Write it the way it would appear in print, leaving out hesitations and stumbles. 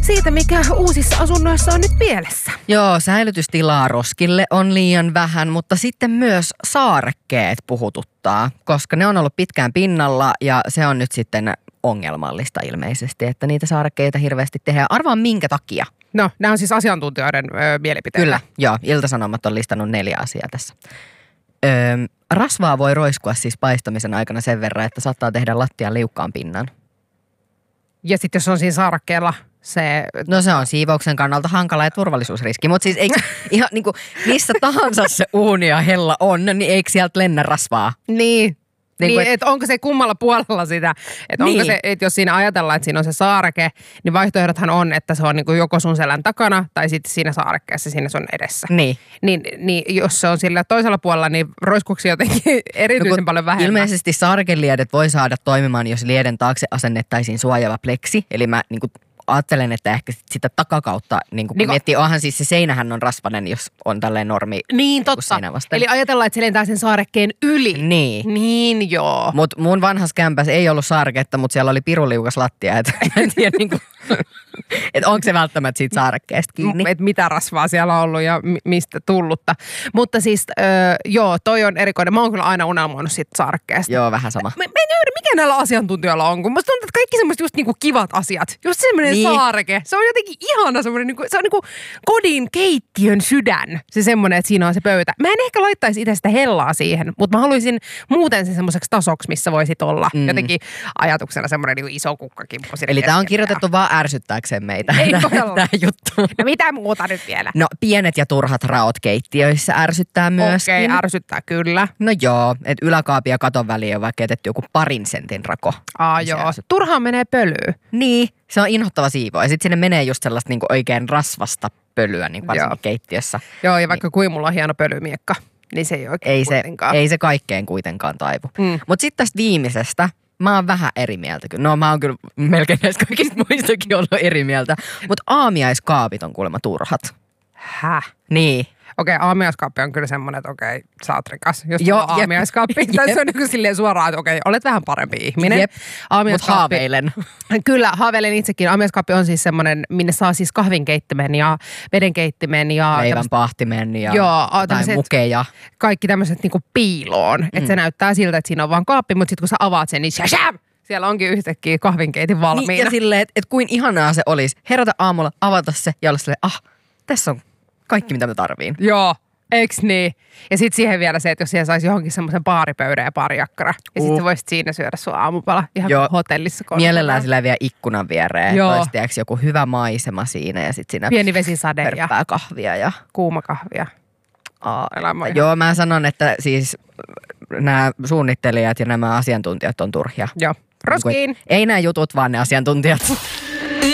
siitä, mikä uusissa asunnoissa on nyt pielessä. Joo, säilytystilaa roskille on liian vähän, mutta sitten myös saarekkeet puhututtaa, koska ne on ollut pitkään pinnalla ja se on nyt sitten ongelmallista ilmeisesti, että niitä saarekkeita hirveästi tehdään. Arvaa minkä takia? No, nämä on siis asiantuntijoiden mielipiteitä. Kyllä, joo. Ilta-Sanomat on listannut 4 asiaa tässä. Rasvaa voi roiskua siis paistamisen aikana sen verran, että saattaa tehdä lattian liukkaan pinnan. Ja sitten jos on siinä saarakkeella se... No se on siivouksen kannalta hankala ja turvallisuusriski, mutta siis eikö ihan niin kuin missä tahansa se uuni ja hella on, niin eikö sieltä lennä rasvaa? Niin, että onko se kummalla puolella sitä, että niin. Onko se, että jos siinä ajatellaan, että siinä on se saareke, niin vaihtoehdothan on, että se on niin kuin joko sun selän takana tai sitten siinä saarekkeessa siinä sun edessä. Niin jos se on sillä toisella puolella, niin roiskuksi jotenkin erityisen paljon vähemmän. Ilmeisesti saarekeliedet voi saada toimimaan, jos lieden taakse asennettaisiin suojaava pleksi, eli mä niin kuin ajattelen, että ehkä sitä takakautta, niin kuin miettii, onhan siis se seinähän on rasvainen, jos on tälleen normi. Niin, totta. Eli ajatellaan, että se lentää sen saarekkeen yli. Niin, joo. Mutta mun vanhassa kämpässä ei ollut saareketta, mutta siellä oli piruliukas lattia, että en tiedä niin kuin, että onko se välttämättä siitä saarekkeesta kiinni. Että mitä rasvaa siellä on ollut ja mistä tullutta. Mutta siis, joo, toi on erikoinen. Mä oon kyllä aina unelmoinut siitä saarekkeesta. Joo, vähän sama. Mä en ymmärrä, mikä näillä asiantuntijoilla on, kun musta tuntuu, että kaikki semmoiset just niinku kivat asiat. Just semmoinen saareke. Se on jotenkin ihana semmoinen, niinku, se on niinku kodin keittiön sydän. Se semmoinen, että siinä on se pöytä. Mä en ehkä laittaisi itse sitä hellaa siihen, mutta mä haluaisin muuten se semmoiseksi tasoksi, missä voisit olla. Jotenkin ajatuksena semmoinen niinku iso kukkakimppu. Eli tää on kirjoitettu vaan ärsyttääkseen meitä. Ei todella. Tää juttu. No mitä muuta nyt vielä? No pienet ja turhat raot keittiöissä ärsyttää myöskin. Okei, ärsyttää kyllä. No joo, että yläkaapin ja katon väliin on vaikka jätetty joku 2 sentin rako. Joo. Turhaan menee pölyyn. Niin, se on inhottava siivoa. Ja sitten sinne menee just sellaista niinku oikein rasvasta pölyä, niin varsinkin keittiössä. Joo, ja vaikka kuin mulla on hieno pölymiekka, niin se ei oikein kuitenkaan. Ei se kaikkeen kuitenkaan taivu. Mutta sitten tästä viimeisestä, mä oon vähän eri mieltä kyllä. No mä oon kyllä melkein näistä kaikista muistakin ollut eri mieltä. Mutta aamiaiskaapit on kuulemma turhat. Häh? Niin. Okei, aamiaiskaappi on kyllä semmoinen, että okei, sä oot rikas. Jos sulla on aamiaiskaappi, tai se on niin silleen suoraan, että okei, olet vähän parempi ihminen. Jep, mutta haaveilen. Kyllä, haaveilen itsekin. Aamiaiskaappi on siis semmoinen, minne saa siis kahvinkeittimen ja vedenkeittimen ja... leivän pahtimen ja mukeja. Kaikki tämmöiset niinku piiloon. Että se näyttää siltä, että siinä on vaan kaappi, mutta sitten kun sä avaat sen, niin siellä onkin yhtäkkiä kahvinkeitin valmiina. Niin, ja silleen, että kuin ihanaa se olisi herätä aamulla, avata se ja olla silleen, tässä on kaikki, mitä mä tarviin. Joo, eiks niin? Ja sitten siihen vielä se, että jos siellä saisi johonkin semmoisen baaripöydän ja baarijakkara. Ja sitten voisit siinä syödä sun aamupala ihan hotellissa. Mielellään sillä vielä ikkunan viereen. Olisi tiedätkö joku hyvä maisema siinä ja sitten siinä pieni vesisade hörppää kahvia ja kuuma kahvia. Joo, mä sanon, että siis nämä suunnittelijat ja nämä asiantuntijat on turhia. Joo, roskiin. Ei nämä jutut, vaan ne asiantuntijat.